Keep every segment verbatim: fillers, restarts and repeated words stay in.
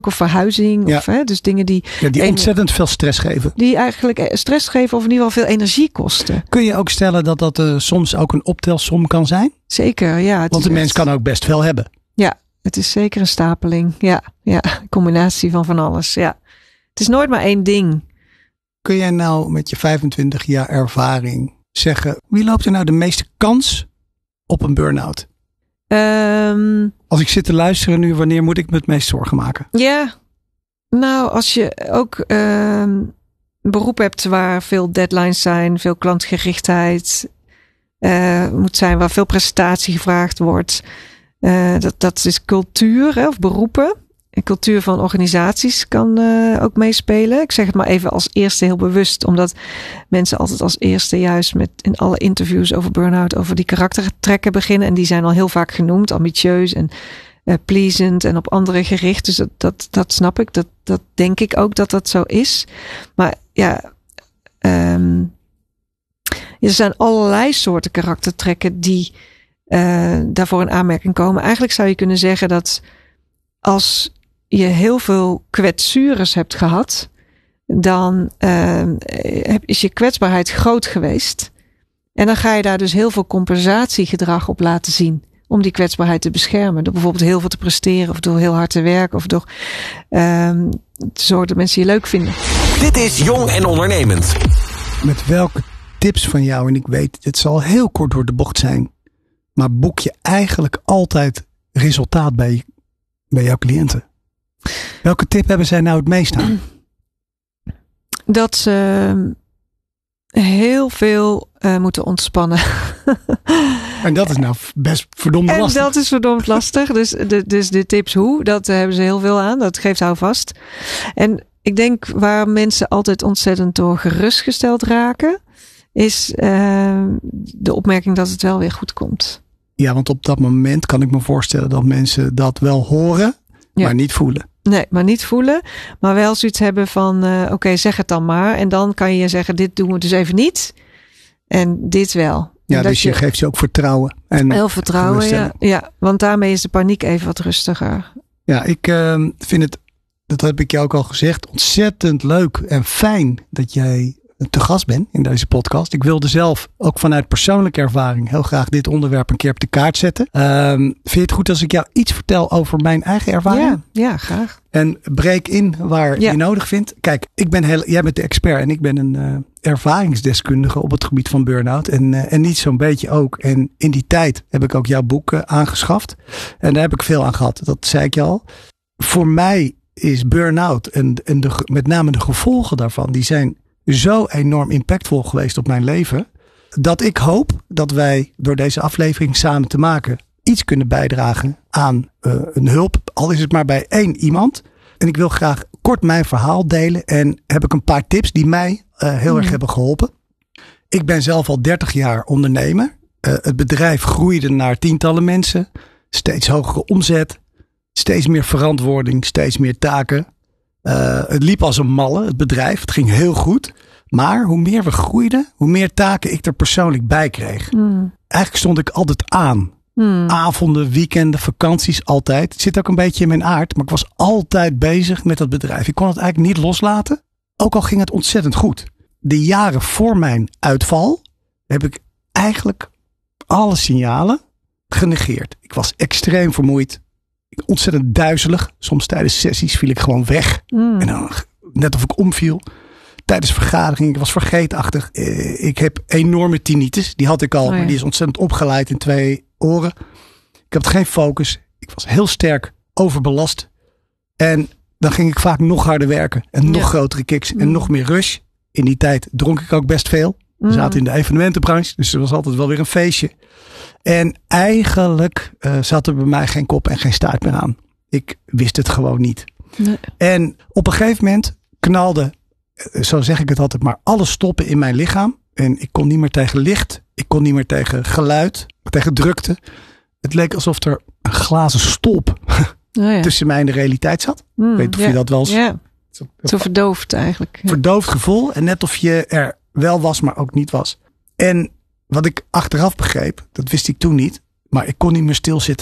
of verhuizing. Ja. Of, hè, dus dingen die... Ja, die en, ontzettend veel stress geven. Die eigenlijk stress geven of in ieder geval veel energie kosten. Kun je ook stellen dat dat uh, soms ook een optelsom kan zijn? Zeker, ja. Want de mens echt... kan ook best veel hebben. Ja, het is zeker een stapeling. Ja, ja, een combinatie van van alles. Ja. Het is nooit maar één ding. Kun jij nou met je vijfentwintig jaar ervaring zeggen, wie loopt er nou de meeste kans op een burn-out? Um, Als ik zit te luisteren nu, wanneer moet ik me het meest zorgen maken? Ja, nou als je ook um, een beroep hebt waar veel deadlines zijn, veel klantgerichtheid uh, moet zijn, waar veel prestatie gevraagd wordt. Uh, dat, dat is cultuur, hè, of beroepen. En cultuur van organisaties kan uh, ook meespelen. Ik zeg het maar even als eerste heel bewust. Omdat mensen altijd als eerste juist met in alle interviews over burn-out over die karaktertrekken beginnen. En die zijn al heel vaak genoemd. Ambitieus en uh, pleasant en op anderen gericht. Dus dat, dat, dat snap ik. Dat, dat denk ik ook dat dat zo is. Maar ja, um, er zijn allerlei soorten karaktertrekken die uh, daarvoor in aanmerking komen. Eigenlijk zou je kunnen zeggen dat als je heel veel kwetsures hebt gehad, dan uh, is je kwetsbaarheid groot geweest. En dan ga je daar dus heel veel compensatiegedrag op laten zien. Om die kwetsbaarheid te beschermen. Door bijvoorbeeld heel veel te presteren. Of door heel hard te werken. Of door uh, te zorgen dat mensen je leuk vinden. Dit is Jong en Ondernemend. Met welke tips van jou, en ik weet, het zal heel kort door de bocht zijn. Maar boek je eigenlijk altijd resultaat bij, bij jouw cliënten? Welke tip hebben zij nou het meest aan? Dat ze heel veel uh, moeten ontspannen. En dat is nou best verdomd lastig. En dat is verdomd lastig. Dus de, dus de tips hoe, dat hebben ze heel veel aan. Dat geeft houvast. En ik denk waar mensen altijd ontzettend door gerustgesteld raken, is uh, de opmerking dat het wel weer goed komt. Ja, want op dat moment kan ik me voorstellen dat mensen dat wel horen, ja, maar niet voelen. Nee, maar niet voelen. Maar wel zoiets hebben van, uh, oké, okay, zeg het dan maar. En dan kan je zeggen, dit doen we dus even niet. En dit wel. Ja, dus je, je geeft ze ook vertrouwen. En heel vertrouwen, ja. Ja, want daarmee is de paniek even wat rustiger. Ja, ik uh, vind het, dat heb ik jou ook al gezegd, ontzettend leuk en fijn dat jij te gast bent in deze podcast. Ik wilde zelf ook vanuit persoonlijke ervaring heel graag dit onderwerp een keer op de kaart zetten. Um, vind je het goed als ik jou iets vertel over mijn eigen ervaring? Ja, ja, graag. En breek in waar ja. je nodig vindt. Kijk, ik ben heel, jij bent de expert en ik ben een uh, ervaringsdeskundige op het gebied van burn-out. En, uh, en niet zo'n beetje ook. En in die tijd heb ik ook jouw boek uh, aangeschaft. En daar heb ik veel aan gehad. Dat zei ik je al. Voor mij is burn-out en, en de, met name de gevolgen daarvan, die zijn zo enorm impactvol geweest op mijn leven, dat ik hoop dat wij door deze aflevering samen te maken iets kunnen bijdragen aan uh, een hulp. Al is het maar bij één iemand. En ik wil graag kort mijn verhaal delen. En heb ik een paar tips die mij uh, heel mm. erg hebben geholpen. Ik ben zelf al dertig jaar ondernemer. Uh, het bedrijf groeide naar tientallen mensen. Steeds hogere omzet. Steeds meer verantwoording. Steeds meer taken. Uh, het liep als een malle, het bedrijf. Het ging heel goed. Maar hoe meer we groeiden, hoe meer taken ik er persoonlijk bij kreeg. Mm. Eigenlijk stond ik altijd aan. Hmm. Avonden, weekenden, vakanties, altijd. Het zit ook een beetje in mijn aard. Maar ik was altijd bezig met dat bedrijf. Ik kon het eigenlijk niet loslaten. Ook al ging het ontzettend goed. De jaren voor mijn uitval heb ik eigenlijk alle signalen genegeerd. Ik was extreem vermoeid. Ontzettend duizelig. Soms tijdens sessies viel ik gewoon weg. Hmm. En dan net of ik omviel. Tijdens vergaderingen, ik was vergeetachtig. Ik heb enorme tinnitus. Die had ik al, oh ja. maar die is ontzettend opgeleid in twee oren. Ik had geen focus. Ik was heel sterk overbelast. En dan ging ik vaak nog harder werken. En nog ja. grotere kicks. En mm. nog meer rush. In die tijd dronk ik ook best veel. We mm. zaten in de evenementenbranche. Dus er was altijd wel weer een feestje. En eigenlijk uh, zat er bij mij geen kop en geen staart meer aan. Ik wist het gewoon niet. Nee. En op een gegeven moment knalde, zo zeg ik het altijd, maar alle stoppen in mijn lichaam. En ik kon niet meer tegen licht. Ik kon niet meer tegen geluid. Tegen drukte. Het leek alsof er een glazen stolp oh ja. tussen mij en de realiteit zat. Mm, ik weet niet of ja. je dat wel eens... Ja. Zo, zo verdoofd eigenlijk. Ja. Verdoofd gevoel. En net of je er wel was, maar ook niet was. En wat ik achteraf begreep, dat wist ik toen niet. Maar ik kon niet meer stilzitten.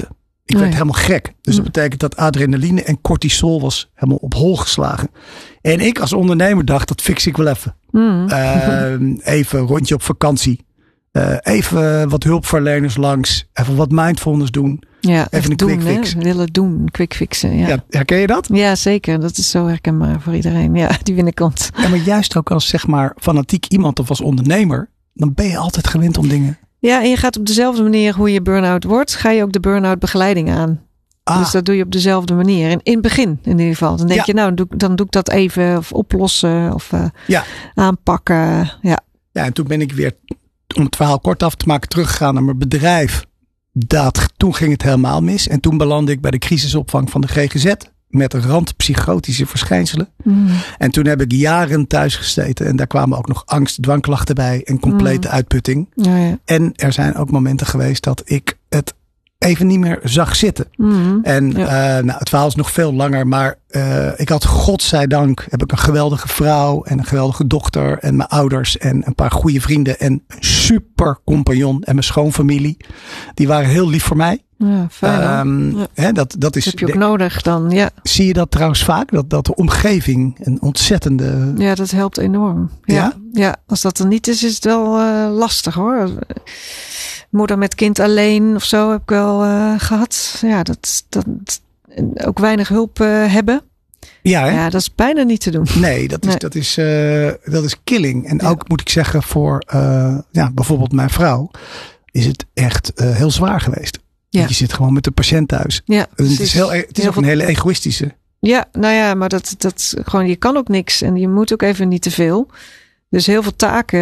Ik nee. werd helemaal gek. Dus Mm. dat betekent dat adrenaline en cortisol was helemaal op hol geslagen. En ik als ondernemer dacht, dat fix ik wel even. Mm. Uh, even een rondje op vakantie. Uh, even wat hulpverleners langs. Even wat mindfulness doen. Ja, even een doen, quick fix. Hè? Willen doen, quick fixen. Ja. Ja, herken je dat? Ja, zeker. Dat is zo herkenbaar voor iedereen. Ja, die binnenkomt. Ja, maar juist ook als zeg maar fanatiek iemand of als ondernemer. Dan ben je altijd gewend om dingen. Ja, en je gaat op dezelfde manier hoe je burn-out wordt. Ga je ook de burn-out begeleiding aan. Ah. Dus dat doe je op dezelfde manier. In, in het begin in ieder geval. Dan denk Ja. je nou, doe, dan doe ik dat even. Of oplossen. Of uh, Ja. aanpakken. Ja. Ja, en toen ben ik weer, om het verhaal kort af te maken, teruggegaan naar mijn bedrijf. Dat, toen ging het helemaal mis. En toen belandde ik bij de crisisopvang van de G G Z. Met randpsychotische verschijnselen. Mm. En toen heb ik jaren thuis gezeten. En daar kwamen ook nog angst, dwangklachten bij. En complete Mm. uitputting. Ja, ja. En er zijn ook momenten geweest dat ik het even niet meer zag zitten. Mm. En Ja. uh, nou, het verhaal is nog veel langer. Maar uh, ik had, godzijdank, heb ik een geweldige vrouw. En een geweldige dochter. En mijn ouders. En een paar goede vrienden. En een super compagnon. En mijn schoonfamilie. Die waren heel lief voor mij. Ja, fijn. Um, Ja. hè, dat, dat is, Dat heb je ook de, nodig dan. Ja. zie je dat trouwens vaak? Dat, dat de omgeving een ontzettende... Ja, dat helpt enorm. Ja, Ja? ja, als dat er niet is, is het wel uh, lastig hoor. Moeder met kind alleen of zo heb ik wel uh, gehad. Ja, dat, dat ook weinig hulp uh, hebben. Ja, hè? Ja, dat is bijna niet te doen. Nee, dat is, Nee. dat is, uh, dat is killing. En Ja. ook moet ik zeggen voor uh, ja, bijvoorbeeld mijn vrouw is het echt uh, heel zwaar geweest. Ja. Want je zit gewoon met de patiënt thuis. Ja, En het is, precies. heel, het is Heel ook veel- een hele egoïstische. Ja, nou ja, maar dat, dat gewoon, je kan ook niks en je moet ook even niet te veel. Dus heel veel taken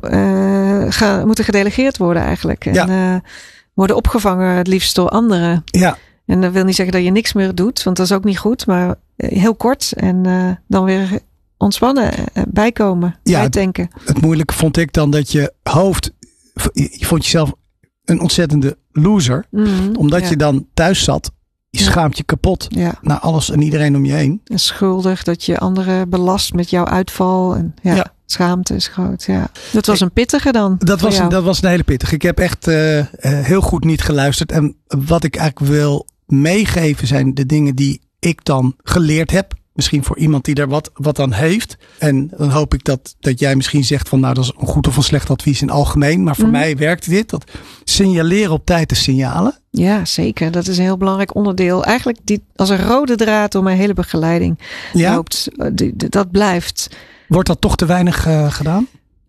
uh, gaan, moeten gedelegeerd worden eigenlijk. En Ja. uh, worden opgevangen het liefst door anderen. Ja, En dat wil niet zeggen dat je niks meer doet, want dat is ook niet goed. Maar heel kort en uh, dan weer ontspannen, uh, bijkomen, Ja, bijdenken. het moeilijke vond ik dan dat je hoofd... Je vond jezelf een ontzettende loser. Mm, Omdat ja. je dan thuis zat. Je Ja. schaamt je kapot Ja, naar alles en iedereen om je heen. en schuldig dat je anderen belast met jouw uitval. En ja, Ja. schaamte is groot. Ja. Dat was een pittige dan. Dat voor was, een, jou. dat was een hele pittig. Ik heb echt uh, uh, heel goed niet geluisterd. En wat ik eigenlijk wil meegeven zijn de dingen die ik dan geleerd heb. Misschien voor iemand die daar wat, wat aan heeft. En dan hoop ik dat, dat jij misschien zegt van nou dat is een goed of een slecht advies in het algemeen. Maar voor Mhm. mij werkte dit. Dat signaleren op tijd de signalen. Ja, zeker. Dat is een heel belangrijk onderdeel. Eigenlijk die, als een rode draad door mijn hele begeleiding Ja? loopt. Die, die- dat blijft Wordt dat toch te weinig uh, gedaan?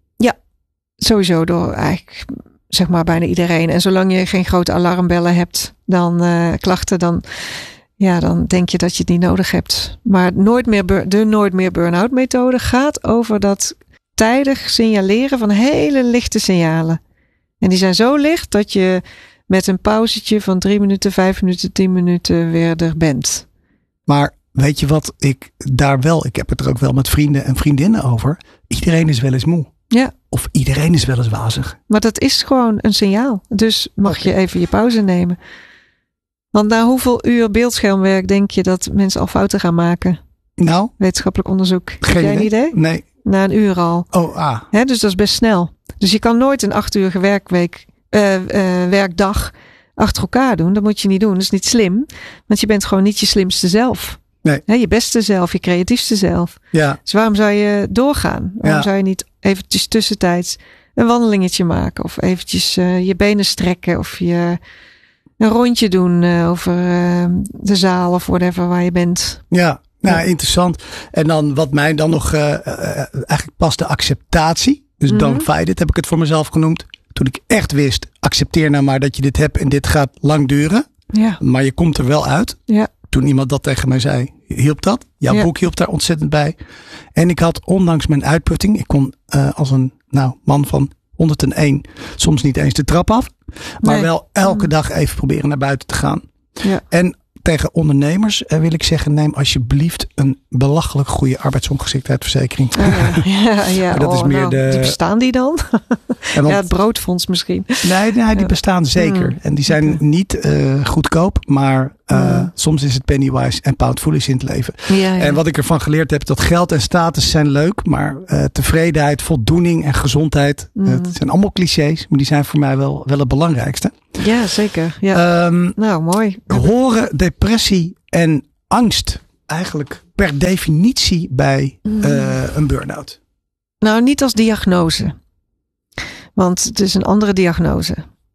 sowieso door eigenlijk zeg maar bijna iedereen. En zolang je geen grote alarmbellen hebt, dan uh, klachten, dan, ja, dan denk je dat je het niet nodig hebt. Maar nooit meer bur- de nooit meer burn-out methode gaat over dat tijdig signaleren van hele lichte signalen. En die zijn zo licht dat je met een pauzetje van drie minuten, vijf minuten, tien minuten weer er bent. Maar weet je wat ik daar wel, ik heb het er ook wel met vrienden en vriendinnen over. Iedereen is wel eens moe. Ja, Of iedereen is wel eens wazig. maar dat is gewoon een signaal. Dus mag Oké. je even je pauze nemen. Want na hoeveel uur beeldschermwerk denk je dat mensen al fouten gaan maken? Nou, Wetenschappelijk onderzoek. Heb geen jij een idee? Nee. Na een uur al. Oh, ah. Hè, dus dat is best snel. Dus je kan nooit een acht uur werkweek, uh, uh, werkdag achter elkaar doen. Dat moet je niet doen. Dat is niet slim. Want je bent gewoon niet je slimste zelf. Nee. Hè, je beste zelf, je creatiefste zelf. Ja, Dus waarom zou je doorgaan? Waarom Ja. zou je niet eventjes tussentijds een wandelingetje maken? Of eventjes uh, je benen strekken? Of je een rondje doen uh, over uh, de zaal of whatever waar je bent? ja. Nou, Ja. interessant. En dan wat mij dan nog uh, uh, eigenlijk past de acceptatie. Dus Mhm. don't fight it heb ik het voor mezelf genoemd. Toen ik echt wist, accepteer nou maar dat je dit hebt en dit gaat lang duren. Ja, Maar je komt er wel uit. ja, Toen iemand dat tegen mij zei, hielp dat. Jouw Ja. boek hielp daar ontzettend bij. En ik had ondanks mijn uitputting, ik kon uh, als een nou, man van honderdéén soms niet eens de trap af. Maar Nee. wel elke Mm. dag even proberen naar buiten te gaan. ja. En tegen ondernemers uh, wil ik zeggen, neem alsjeblieft een belachelijk goede arbeidsongeschiktheidsverzekering. Oh, ja, ja, ja. Maar dat is Oh, meer nou, de- die bestaan die dan? En want- Ja, het broodfonds misschien. nee, nee, die bestaan zeker. Mm. En die zijn Oké. niet uh, goedkoop, maar Uh, mm. Soms is het penny-wise en pound-foolish in het leven. Ja, ja. En wat ik ervan geleerd heb, dat geld en status zijn leuk. Maar uh, tevredenheid, voldoening en gezondheid. Mm. Uh, het zijn allemaal clichés. Maar die zijn voor mij wel, wel het belangrijkste. Ja, zeker. Ja. Um, nou, mooi. Horen depressie en angst eigenlijk per definitie bij mm. uh, een burn-out? Nou, niet als diagnose. Want het is een andere diagnose.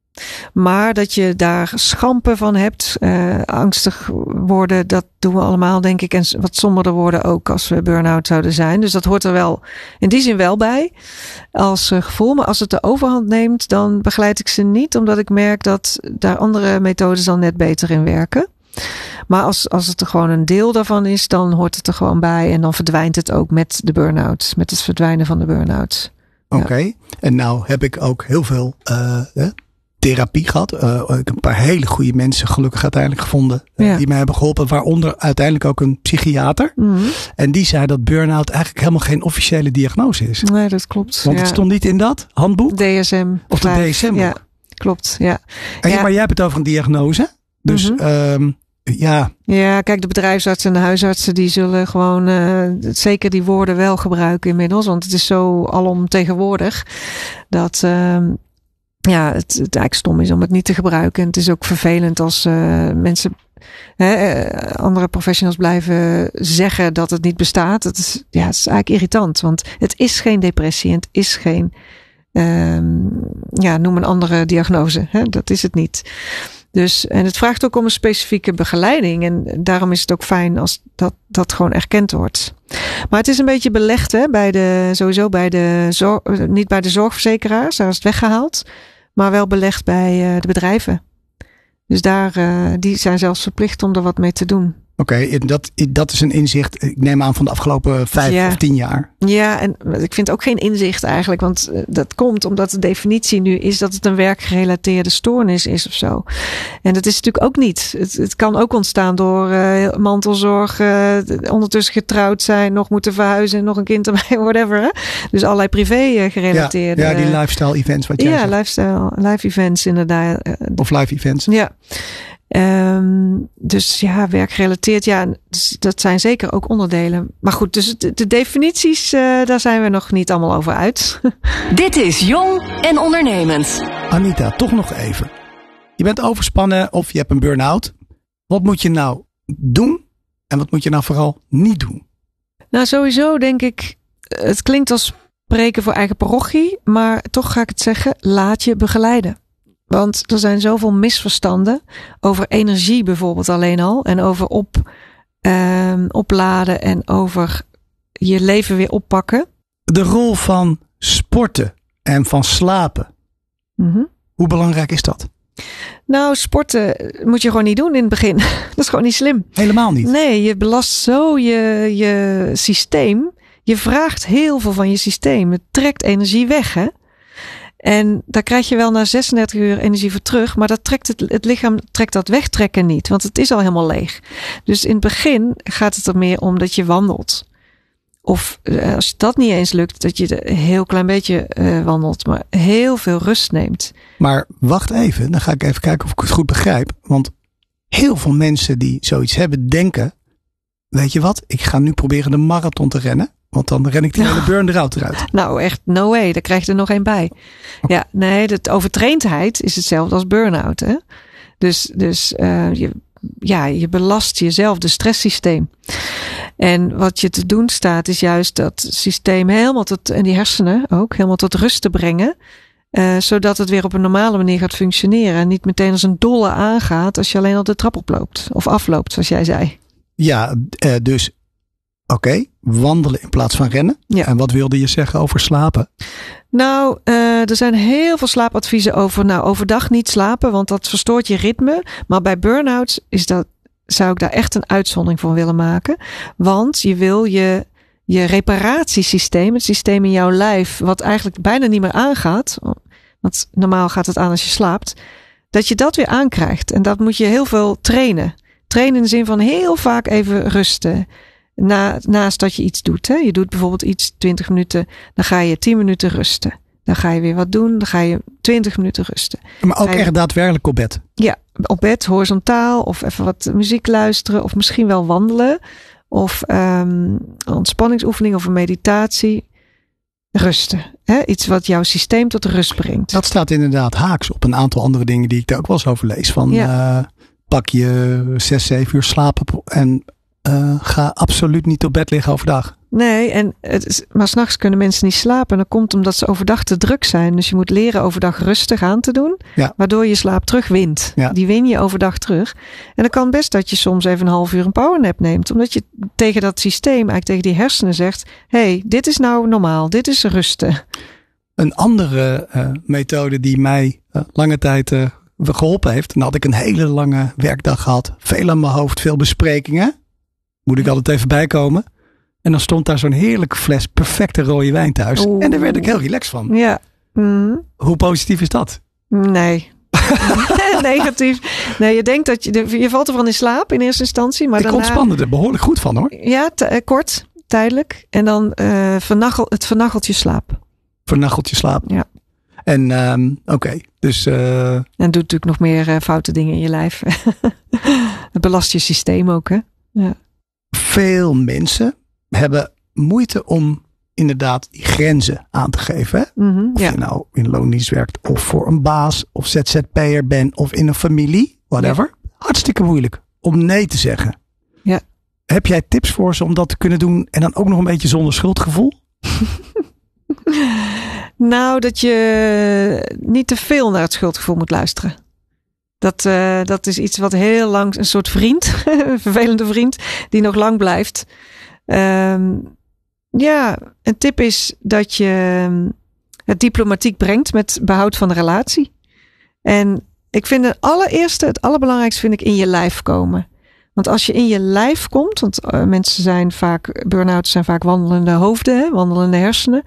Maar dat je daar schampen van hebt, uh, angstig worden, dat doen we allemaal, denk ik. En wat somberder worden ook als we burn-out zouden zijn. Dus dat hoort er wel in die zin wel bij als uh, gevoel. Maar als het de overhand neemt, dan begeleid ik ze niet. Omdat ik merk dat daar andere methodes dan net beter in werken. Maar als, als het er gewoon een deel daarvan is, dan hoort het er gewoon bij. En dan verdwijnt het ook met de burn-out. Met het verdwijnen van de burn-out. Oké, okay. Ja. En nou heb ik ook heel veel uh, eh, therapie gehad. Uh, ik heb een paar hele goede mensen gelukkig uiteindelijk gevonden. Uh, ja. Die mij hebben geholpen. Waaronder uiteindelijk ook een psychiater. Mm-hmm. En die zei dat burn-out eigenlijk helemaal geen officiële diagnose is. Nee, dat klopt. Want ja. het stond niet in dat handboek? D S M. Of de D S M. Ja, klopt. Ja. En, ja. Maar jij hebt het over een diagnose. Dus mm-hmm. um, ja. Ja, kijk, de bedrijfsartsen en de huisartsen die zullen gewoon uh, zeker die woorden wel gebruiken inmiddels. Want het is zo alomtegenwoordig dat uh, ja, het, het eigenlijk stom is om het niet te gebruiken. En het is ook vervelend als uh, mensen, hè, andere professionals blijven zeggen dat het niet bestaat. Het is, ja, het is eigenlijk irritant, want het is geen depressie en het is geen, um, ja, noem een andere diagnose. Hè? Dat is het niet. Dus, en het vraagt ook om een specifieke begeleiding. En daarom is het ook fijn als dat, dat gewoon erkend wordt. Maar het is een beetje belegd, hè, bij de, sowieso bij de zorg, niet bij de zorgverzekeraars, daar is het weggehaald. Maar wel belegd bij uh, de bedrijven. Dus daar, uh, die zijn zelfs verplicht om er wat mee te doen. Oké, okay, dat, dat is een inzicht, ik neem aan, van de afgelopen vijf ja. of tien jaar. Ja, en ik vind ook geen inzicht eigenlijk. Want dat komt omdat de definitie nu is dat het een werkgerelateerde stoornis is of zo. En dat is natuurlijk ook niet. Het, het kan ook ontstaan door uh, mantelzorg, uh, ondertussen getrouwd zijn, nog moeten verhuizen, nog een kind erbij, whatever. Hè? Dus allerlei privé gerelateerde. Ja, ja, die lifestyle events wat jij ja, zegt. Ja, lifestyle, live events inderdaad. Of live events. Ja. Um, dus ja, werkgerelateerd, ja, dat zijn zeker ook onderdelen. Maar goed, dus de, de definities, uh, daar zijn we nog niet allemaal over uit. Dit is Jong en Ondernemend. Anita, toch nog even. Je bent overspannen of je hebt een burn-out. Wat moet je nou doen en wat moet je nou vooral niet doen? Nou, sowieso denk ik, het klinkt als spreken voor eigen parochie, maar toch ga ik het zeggen, laat je begeleiden. Want er zijn zoveel misverstanden over energie bijvoorbeeld alleen al. En over op, um, opladen en over je leven weer oppakken. De rol van sporten en van slapen. Mm-hmm. Hoe belangrijk is dat? Nou, sporten moet je gewoon niet doen in het begin. Dat is gewoon niet slim. Helemaal niet? Nee, je belast zo je, je systeem. Je vraagt heel veel van je systeem. Het trekt energie weg, hè? En daar krijg je wel na zesendertig uur energie voor terug. Maar dat trekt het, het lichaam trekt dat wegtrekken niet. Want het is al helemaal leeg. Dus in het begin gaat het er meer om dat je wandelt. Of uh, als dat niet eens lukt, dat je een heel klein beetje uh, wandelt. Maar heel veel rust neemt. Maar wacht even, dan ga ik even kijken of ik het goed begrijp. Want heel veel mensen die zoiets hebben denken, weet je wat, ik ga nu proberen de marathon te rennen. Want dan ren ik die hele burn-out eruit. Nou echt, no way. Daar krijg je er nog één bij. Okay. Ja, nee, de overtraindheid is hetzelfde als burn-out. Hè? Dus, dus uh, je, ja, je belast jezelf, de stresssysteem. En wat je te doen staat, is juist dat systeem helemaal tot, en die hersenen ook, helemaal tot rust te brengen. Uh, zodat het weer op een normale manier gaat functioneren. En niet meteen als een dolle aangaat als je alleen al de trap oploopt. Of afloopt, zoals jij zei. Ja, uh, dus oké, okay, wandelen in plaats van rennen. Ja. En wat wilde je zeggen over slapen? Nou, uh, er zijn heel veel slaapadviezen over. Nou, overdag niet slapen, want dat verstoort je ritme. Maar bij burn-outs is dat, zou ik daar echt een uitzondering voor willen maken. Want je wil je, je reparatiesysteem, het systeem in jouw lijf, wat eigenlijk bijna niet meer aangaat. Want normaal gaat het aan als je slaapt. Dat je dat weer aankrijgt. En dat moet je heel veel trainen. Trainen in de zin van heel vaak even rusten. Na, naast dat je iets doet. Hè. Je doet bijvoorbeeld iets twintig minuten. Dan ga je tien minuten rusten. Dan ga je weer wat doen. Dan ga je twintig minuten rusten. Maar ook je, echt daadwerkelijk op bed? Ja, op bed, horizontaal. Of even wat muziek luisteren. Of misschien wel wandelen. Of um, een ontspanningsoefening of een meditatie. Rusten. Hè? Iets wat jouw systeem tot rust brengt. Dat staat inderdaad haaks op een aantal andere dingen die ik daar ook wel eens over lees. Van ja. uh, pak je zes, zeven uur slapen en uh, ga absoluut niet op bed liggen overdag. Nee, en het is, maar 's nachts kunnen mensen niet slapen. En dat komt omdat ze overdag te druk zijn. Dus je moet leren overdag rustig aan te doen. Ja. Waardoor je slaap terugwint. Ja. Die win je overdag terug. En dan kan best dat je soms even een half uur een powernap neemt. Omdat je tegen dat systeem, eigenlijk tegen die hersenen zegt. Hé, hey, dit is nou normaal. Dit is rusten. Een andere uh, methode die mij uh, lange tijd uh, geholpen heeft. Dan had ik een hele lange werkdag gehad. Veel aan mijn hoofd, veel besprekingen. Moet ik altijd even bijkomen. En dan stond daar zo'n heerlijke fles perfecte rode wijn thuis. Oeh. En daar werd ik heel relaxed van. Ja. Mm. Hoe positief is dat? Nee. Negatief. Nee, je denkt dat je... Je valt ervan in slaap in eerste instantie. Maar ik daarna, ontspande er behoorlijk goed van hoor. Ja, t- kort. Tijdelijk. En dan uh, vernachel, het vernachelt je slaap. Vernachelt je slaap. Ja. En um, oké. Okay, dus... Uh... En doet natuurlijk nog meer uh, foute dingen in je lijf. Het belast je systeem ook hè. Ja. Veel mensen hebben moeite om inderdaad die grenzen aan te geven. Hè? Mm-hmm, of ja. je nou in loondienst werkt of voor een baas of Z Z P'er bent of in een familie, whatever. Ja. Hartstikke moeilijk om nee te zeggen. Ja. Heb jij tips voor ze om dat te kunnen doen en dan ook nog een beetje zonder schuldgevoel? Nou, dat je niet te veel naar het schuldgevoel moet luisteren. Dat, uh, dat is iets wat heel lang, een soort vriend, een vervelende vriend, die nog lang blijft. Um, ja, een tip is dat je het diplomatiek brengt met behoud van de relatie. En ik vind het allereerste, het allerbelangrijkste vind ik in je lijf komen. Want als je in je lijf komt, want uh, mensen zijn vaak, burn-outs zijn vaak wandelende hoofden, hè, wandelende hersenen.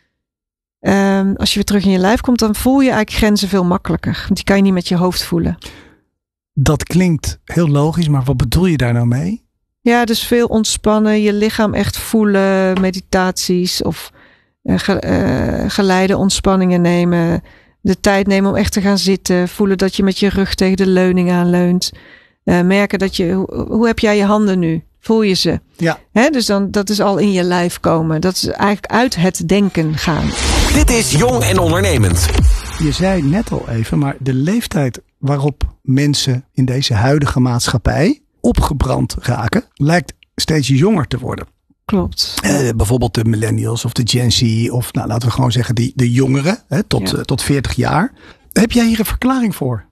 Um, als je weer terug in je lijf komt, dan voel je eigenlijk grenzen veel makkelijker. Want die kan je niet met je hoofd voelen. Dat klinkt heel logisch, maar wat bedoel je daar nou mee? Ja, dus veel ontspannen, je lichaam echt voelen, meditaties of uh, ge, uh, geleide ontspanningen nemen. De tijd nemen om echt te gaan zitten. Voelen dat je met je rug tegen de leuning aanleunt. Uh, merken dat je, hoe, hoe heb jij je handen nu? Voel je ze? Ja. Hè, dus dan, dat is al in je lijf komen. Dat is eigenlijk uit het denken gaan. Dit is Jong en Ondernemend. Je zei net al even, maar de leeftijd waarop mensen in deze huidige maatschappij opgebrand raken, lijkt steeds jonger te worden. Klopt. Uh, bijvoorbeeld de millennials of de Gen Z of nou, laten we gewoon zeggen die, de jongeren hè, tot, ja. uh, tot veertig jaar. Heb jij hier een verklaring voor?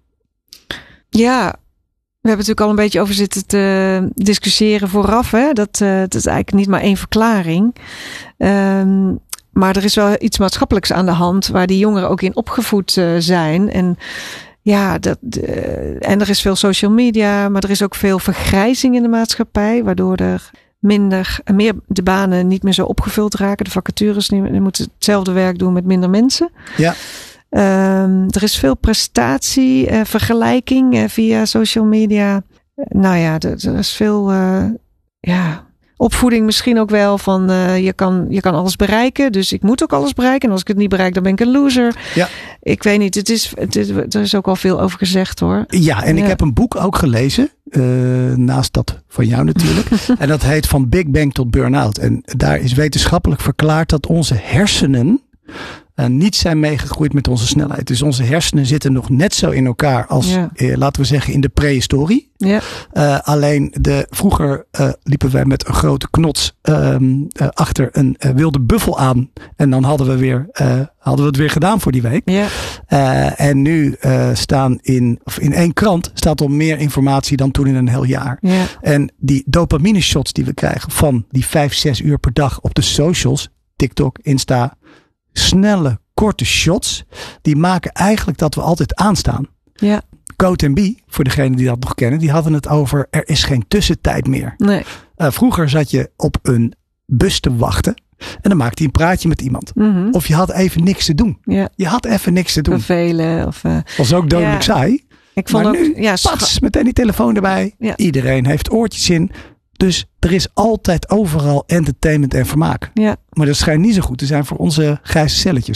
Ja, we hebben natuurlijk al een beetje over zitten te discussiëren vooraf. Hè? Dat, uh, dat is eigenlijk niet maar één verklaring. Um, maar er is wel iets maatschappelijks aan de hand waar die jongeren ook in opgevoed uh, zijn. En ja, dat, uh, en er is veel social media, maar er is ook veel vergrijzing in de maatschappij, waardoor er minder, meer de banen niet meer zo opgevuld raken. De vacatures niet meer, moeten hetzelfde werk doen met minder mensen. Ja. Um, er is veel prestatie, uh, vergelijking uh, via social media. Uh, nou ja, er, er is veel uh, ja, opvoeding misschien ook wel van uh, je, kan, je kan alles bereiken. Dus ik moet ook alles bereiken. En als ik het niet bereik, dan ben ik een loser. Ja. Ik weet niet, het is, het is, er is ook al veel over gezegd hoor. Ja, en ja. ik heb een boek ook gelezen. Uh, naast dat van jou natuurlijk. En dat heet Van Big Bang tot Burn-out. En daar is wetenschappelijk verklaard dat onze hersenen Uh, niet zijn meegegroeid met onze snelheid. Dus onze hersenen zitten nog net zo in elkaar als, ja. eh, laten we zeggen, in de prehistorie. Ja. Uh, alleen de, vroeger uh, liepen wij met een grote knots um, uh, achter een uh, wilde buffel aan. En dan hadden we, weer, uh, hadden we het weer gedaan voor die week. Ja. Uh, en nu uh, staan in, of in één krant staat al meer informatie dan toen in een heel jaar. Ja. En die dopamine shots die we krijgen van die vijf, zes uur per dag op de socials, TikTok, Insta, snelle, korte shots, die maken eigenlijk dat we altijd aanstaan. Ja. Coat en Bie, voor degenen die dat nog kennen, die hadden het over er is geen tussentijd meer. Nee. Uh, vroeger zat je op een bus te wachten en dan maakte je een praatje met iemand. Mm-hmm. Of je had even niks te doen. Ja. Je had even niks te doen. Vervelen. Of, uh, was ook dodelijk ja. saai. Ik vond maar ook, nu, ja, pats, meteen die telefoon erbij. Ja. Iedereen heeft oortjes in. Dus er is altijd overal entertainment en vermaak. Ja. Maar dat schijnt niet zo goed te zijn voor onze grijze celletjes, toch?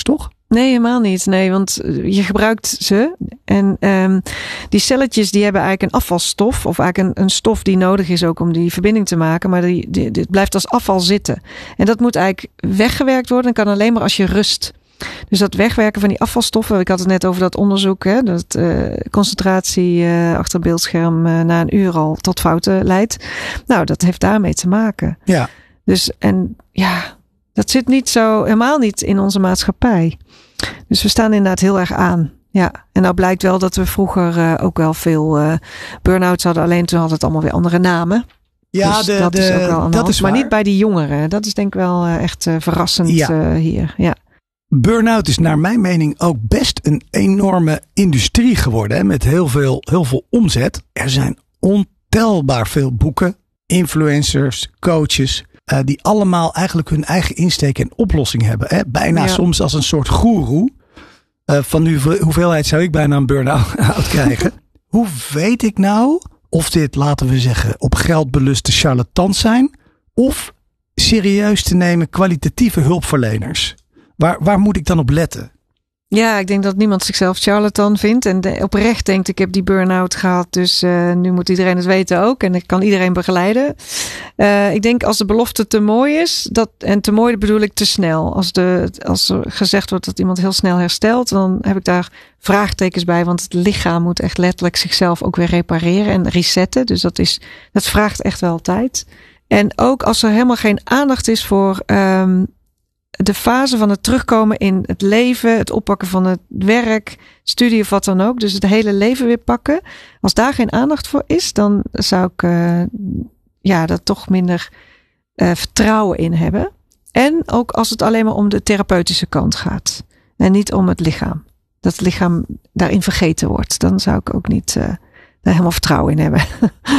Nee, helemaal niet. Nee, want je gebruikt ze. En um, die celletjes die hebben eigenlijk een afvalstof. Of eigenlijk een, een stof die nodig is ook om die verbinding te maken. Maar die, die, dit blijft als afval zitten. En dat moet eigenlijk weggewerkt worden. En kan alleen maar als je rust. Dus dat wegwerken van die afvalstoffen. Ik had het net over dat onderzoek. Hè, dat uh, concentratie uh, achter het beeldscherm uh, na een uur al tot fouten leidt. Nou, dat heeft daarmee te maken. Ja. Dus en ja, dat zit niet zo, helemaal niet in onze maatschappij. Dus we staan inderdaad heel erg aan. Ja, en nou blijkt wel dat we vroeger uh, ook wel veel uh, burn-outs hadden. Alleen toen had het allemaal weer andere namen. Ja, dus de, dat de, is ook wel aan de dat hand. is Maar waar. niet bij die jongeren. Dat is denk ik wel uh, echt uh, verrassend Ja. uh, hier. Ja. Burn-out is naar mijn mening ook best een enorme industrie geworden. Hè, met heel veel, heel veel omzet. Er zijn ontelbaar veel boeken, influencers, coaches. Uh, die allemaal eigenlijk hun eigen insteek en oplossing hebben. Hè? Bijna Ja. soms als een soort goeroe. Uh, van die hoeveelheid zou ik bijna een burn-out krijgen. Hoe weet ik nou of dit, laten we zeggen, op geldbeluste charlatans zijn. Of serieus te nemen kwalitatieve hulpverleners. Waar, waar moet ik dan op letten? Ja, ik denk dat niemand zichzelf charlatan vindt. En de, oprecht denkt, ik heb die burn-out gehad. Dus uh, nu moet iedereen het weten ook. En ik kan iedereen begeleiden. Uh, ik denk als de belofte te mooi is. Dat, en te mooi bedoel ik te snel. Als, de, als er gezegd wordt dat iemand heel snel herstelt. Dan heb ik daar vraagtekens bij. Want het lichaam moet echt letterlijk zichzelf ook weer repareren. En resetten. Dus dat, is, dat vraagt echt wel tijd. En ook als er helemaal geen aandacht is voor... Um, de fase van het terugkomen in het leven, het oppakken van het werk, studie of wat dan ook. Dus het hele leven weer pakken. Als daar geen aandacht voor is, dan zou ik uh, ja, daar toch minder uh, vertrouwen in hebben. En ook als het alleen maar om de therapeutische kant gaat. En niet om het lichaam. Dat het lichaam daarin vergeten wordt. Dan zou ik ook niet uh, daar helemaal vertrouwen in hebben.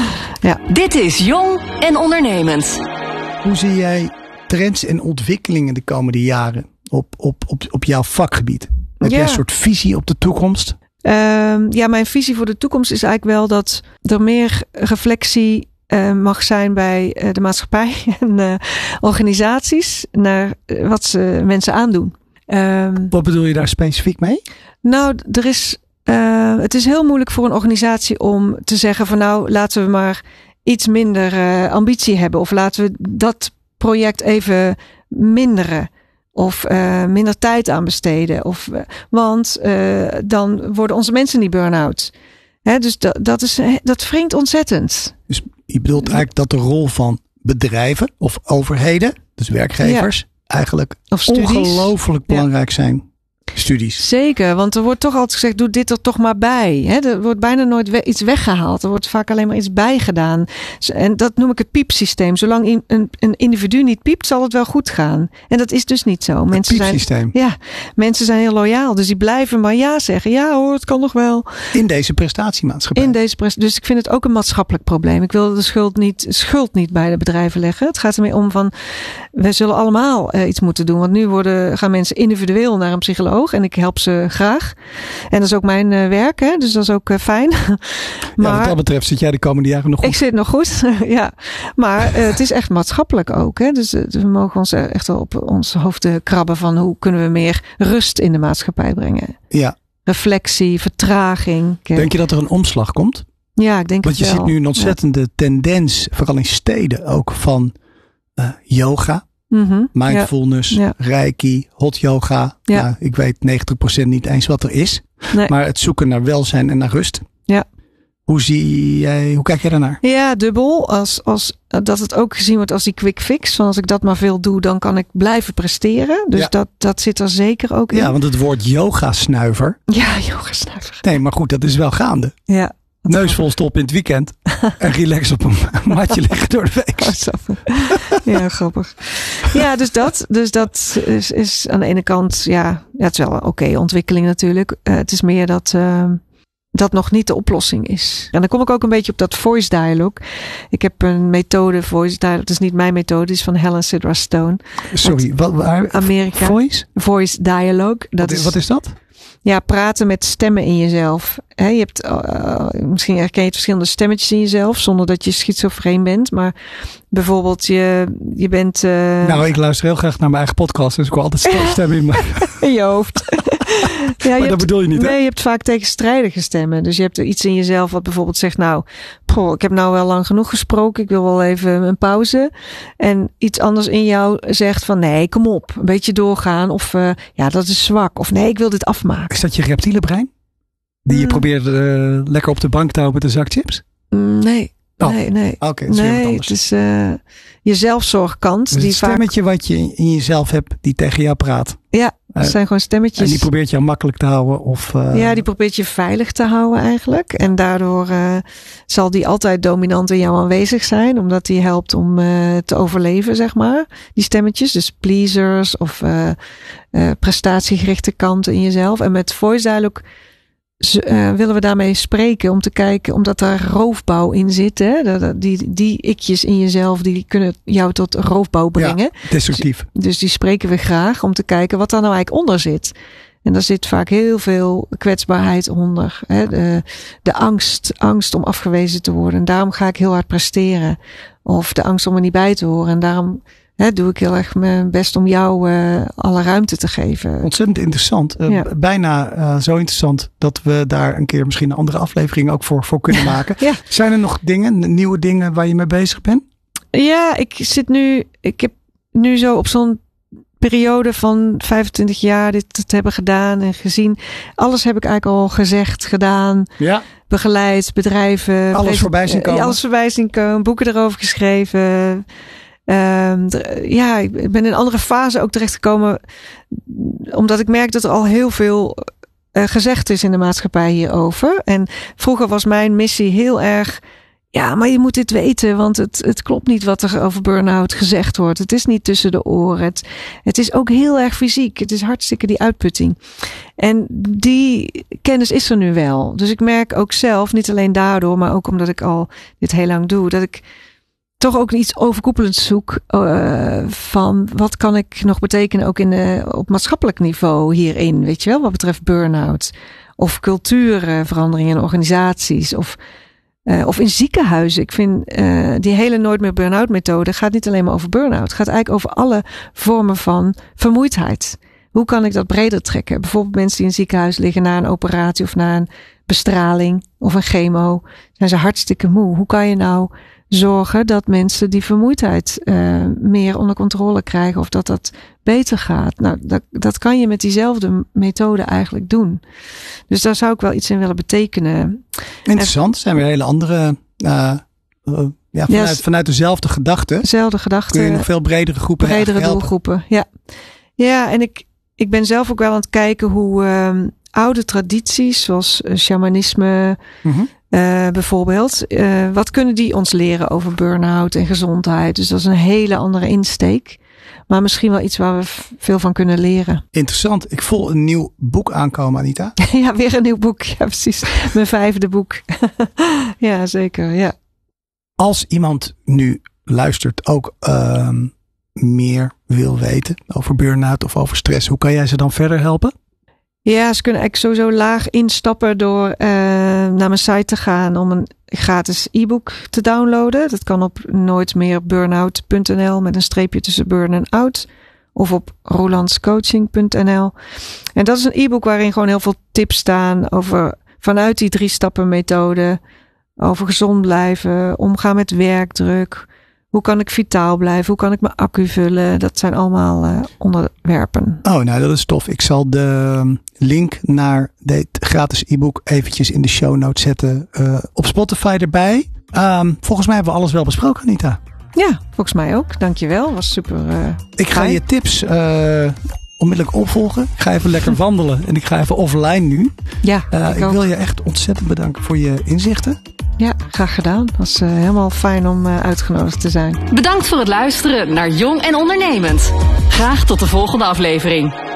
Ja. Dit is Jong en Ondernemend. Hoe zie jij trends en ontwikkelingen de komende jaren op, op, op, op jouw vakgebied? Heb Ja. jij een soort visie op de toekomst? Uh, ja, mijn visie voor de toekomst is eigenlijk wel dat er meer reflectie uh, mag zijn bij uh, de maatschappij en uh, organisaties naar uh, wat ze mensen aandoen. Um, Wat bedoel je daar specifiek mee? nou, er is, uh, het is heel moeilijk voor een organisatie om te zeggen van nou, laten we maar iets minder uh, ambitie hebben. Of laten we dat project even minderen. Of uh, minder tijd aan besteden. Of, uh, want uh, dan worden onze mensen niet burn-out. Hè, dus dat, dat, is, dat wringt ontzettend. Dus je bedoelt eigenlijk dat de rol van bedrijven of overheden, dus werkgevers, ja. eigenlijk of studies. ongelooflijk belangrijk ja. zijn. Studies. Zeker, want er wordt toch altijd gezegd, doe dit er toch maar bij. Hè? Er wordt bijna nooit we- iets weggehaald. Er wordt vaak alleen maar iets bijgedaan. En dat noem ik het piepsysteem. Zolang een, een individu niet piept, zal het wel goed gaan. En dat is dus niet zo. Het mensen piepsysteem. Zijn, ja, mensen zijn heel loyaal. Dus die blijven maar ja zeggen. Ja hoor, het kan nog wel. In deze prestatiemaatschappij. In deze pres- dus ik vind het ook een maatschappelijk probleem. Ik wil de schuld niet, schuld niet bij de bedrijven leggen. Het gaat ermee om van, we zullen allemaal uh, iets moeten doen. Want nu worden, gaan mensen individueel naar een psycholoog. En ik help ze graag. En dat is ook mijn uh, werk. Hè? Dus dat is ook uh, fijn. Maar ja, wat dat betreft zit jij de komende jaren nog goed. Ik zit nog goed. ja. Maar uh, het is echt maatschappelijk ook. Hè? Dus uh, we mogen ons echt wel op ons hoofd krabben van hoe kunnen we meer rust in de maatschappij brengen. Ja. Reflectie, vertraging. Denk je dat er een omslag komt? Ja, ik denk Want het wel. Want je ziet nu een ontzettende ja. tendens, vooral in steden ook, van uh, yoga. Mm-hmm. Mindfulness, ja. Reiki, hot yoga. Ja. Nou, ik weet negentig procent niet eens wat er is. Nee. Maar het zoeken naar welzijn en naar rust. Ja. Hoe zie jij, hoe kijk jij daarnaar? Ja, dubbel. Als, als, dat het ook gezien wordt als die quick fix. Van als ik dat maar veel doe, dan kan ik blijven presteren. Dus ja. dat, dat zit er zeker ook in. Ja, want het woord yoga-snuiver. Ja, yoga-snuiver. Nee, maar goed, dat is wel gaande. Ja. Neus vol stop in het weekend. En relax op een matje liggen door de week. Ja, grappig. Ja, dus dat, dus dat is, is aan de ene kant, ja, ja het is wel een oké okay ontwikkeling natuurlijk. Uh, het is meer dat uh, dat nog niet de oplossing is. En dan kom ik ook een beetje op dat voice dialogue. Ik heb een methode, voice dialogue. Dat is niet mijn methode, die is van Helen Sidra Stone. Sorry, wat, waar? Amerika. Voice? Voice dialogue. Dat wat, is, wat is dat? Ja, praten met stemmen in jezelf. hè, je hebt, uh, misschien herken je het verschillende stemmetjes in jezelf, zonder dat je schizofreen bent. Maar bijvoorbeeld, je, je bent... Uh... Nou, ik luister heel graag naar mijn eigen podcast, dus ik hoor altijd stemmen in mijn... in je hoofd. Ja, maar je dat hebt, bedoel je niet, hè? Nee, je hebt vaak tegenstrijdige stemmen. Dus je hebt iets in jezelf wat bijvoorbeeld zegt, nou, poh, ik heb nou wel lang genoeg gesproken, ik wil wel even een pauze. En iets anders in jou zegt van, nee, kom op, een beetje doorgaan. Of, uh, ja, dat is zwak. Of nee, ik wil dit afmaken. Is dat je reptiele brein? Die je mm. probeert uh, lekker op de bank te houden met een zak chips? Mm, nee. Oh. Nee, nee. Oké, okay, dat is nee, weer wat anders. Het is uh, je zelfzorgkant. Dus die het stemmetje vaak... wat je in jezelf hebt, die tegen jou praat. Ja, dat uh, zijn gewoon stemmetjes. En die probeert jou makkelijk te houden? Of, uh... Ja, die probeert je veilig te houden eigenlijk. En daardoor uh, zal die altijd dominant in jou aanwezig zijn. Omdat die helpt om uh, te overleven, zeg maar. Die stemmetjes, dus pleasers of uh, uh, prestatiegerichte kanten in jezelf. En met voice dialogue Uh, willen we daarmee spreken om te kijken, omdat daar roofbouw in zit. Hè? Die, die ikjes in jezelf, die kunnen jou tot roofbouw brengen. Ja, destructief. Dus, dus die spreken we graag om te kijken wat daar nou eigenlijk onder zit. En daar zit vaak heel veel kwetsbaarheid onder. Hè? De, de angst, angst om afgewezen te worden. En daarom ga ik heel hard presteren. Of de angst om er niet bij te horen. En daarom He, doe ik heel erg mijn best om jou uh, alle ruimte te geven. Ontzettend interessant. Uh, ja. Bijna uh, zo interessant dat we daar een keer misschien een andere aflevering ook voor, voor kunnen maken. Ja. Zijn er nog dingen, nieuwe dingen waar je mee bezig bent? Ja, ik zit nu, ik heb nu zo op zo'n periode van vijfentwintig jaar dit te hebben gedaan en gezien. Alles heb ik eigenlijk al gezegd, gedaan, ja. begeleid, bedrijven. Alles pres- voorbij zien komen. Alles voorbij zien komen, boeken erover geschreven. Um, ja, ik ben in een andere fase ook terechtgekomen. Omdat ik merk dat er al heel veel uh, gezegd is in de maatschappij hierover. En vroeger was mijn missie heel erg, ja, maar je moet dit weten, want het, het klopt niet wat er over burn-out gezegd wordt. Het is niet tussen de oren. Het, het is ook heel erg fysiek. Het is hartstikke die uitputting. En die kennis is er nu wel. Dus ik merk ook zelf, niet alleen daardoor, maar ook omdat ik al dit heel lang doe, dat ik toch ook iets overkoepelends zoek uh, van wat kan ik nog betekenen ook in de, op maatschappelijk niveau hierin, weet je wel, wat betreft burn-out of cultuurveranderingen in organisaties of, uh, of in ziekenhuizen. Ik vind uh, die hele Nooit meer burn-out methode gaat niet alleen maar over burn-out. Het gaat eigenlijk over alle vormen van vermoeidheid. Hoe kan ik dat breder trekken? Bijvoorbeeld mensen die in een ziekenhuis liggen na een operatie of na een bestraling of een chemo. Zijn ze hartstikke moe. Hoe kan je nou zorgen dat mensen die vermoeidheid uh, meer onder controle krijgen of dat dat beter gaat? Nou, dat, dat kan je met diezelfde methode eigenlijk doen. Dus daar zou ik wel iets in willen betekenen. Interessant. En, zijn weer hele andere, uh, uh, ja, vanuit, yes, vanuit dezelfde gedachte. Dezelfde gedachte. Kun je nog veel bredere groepen Bredere doelgroepen, ja. Ja, en ik, ik ben zelf ook wel aan het kijken hoe uh, oude tradities zoals uh, shamanisme, mm-hmm. Uh, bijvoorbeeld. Uh, wat kunnen die ons leren over burn-out en gezondheid? Dus dat is een hele andere insteek. Maar misschien wel iets waar we f- veel van kunnen leren. Interessant. Ik voel een nieuw boek aankomen, Anita. Ja, weer een nieuw boek. Ja, precies. Mijn vijfde boek. Ja, zeker. Ja. Als iemand nu luistert ook uh, meer wil weten over burn-out of over stress, hoe kan jij ze dan verder helpen? Ja, ze kunnen eigenlijk sowieso laag instappen door uh, naar mijn site te gaan om een gratis e-book te downloaden. Dat kan op nooitmeerburnout punt n l met een streepje tussen burn en out. Of op rolandscoaching punt n l. En dat is een e-book waarin gewoon heel veel tips staan over vanuit die drie stappen methode. Over gezond blijven, omgaan met werkdruk. Hoe kan ik vitaal blijven? Hoe kan ik mijn accu vullen? Dat zijn allemaal uh, onderwerpen. Oh, nou dat is tof. Ik zal de link naar dit gratis e-book eventjes in de show notes zetten. Uh, op Spotify erbij. Um, volgens mij hebben we alles wel besproken, Anita. Ja, volgens mij ook. Dankjewel. Was super uh, Ik ga fijn. je tips uh, onmiddellijk opvolgen. Ik ga even lekker wandelen. En ik ga even offline nu. Ja, uh, ik, ik ook. wil je echt ontzettend bedanken voor je inzichten. Ja, graag gedaan. Het was uh, helemaal fijn om uh, uitgenodigd te zijn. Bedankt voor het luisteren naar Jong en Ondernemend. Graag tot de volgende aflevering.